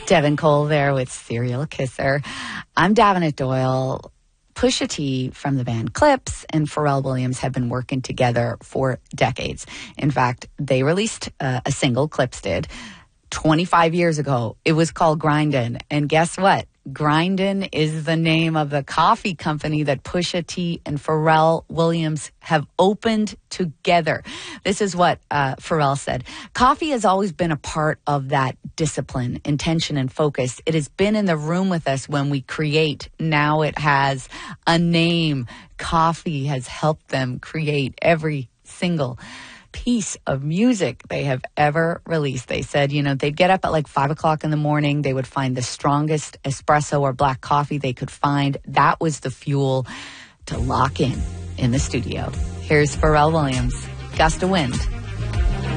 Devin Cole there with Serial Kisser. I'm Davenant Doyle. Pusha T from the band Clipse and Pharrell Williams have been working together for decades. In fact, they released a single, Clipse did, 25 years ago. It was called Grindin'. And guess what? Grindin' is the name of the coffee company that Pusha T and Pharrell Williams have opened together. This is what Pharrell said. Coffee has always been a part of that discipline, intention, and focus. It has been in the room with us when we create. Now it has a name. Coffee has helped them create every single piece of music they have ever released. They said, they'd get up at like 5 o'clock in the morning. They would find the strongest espresso or black coffee they could find. That was the fuel to lock in the studio. Here's Pharrell Williams, Gust of Wind.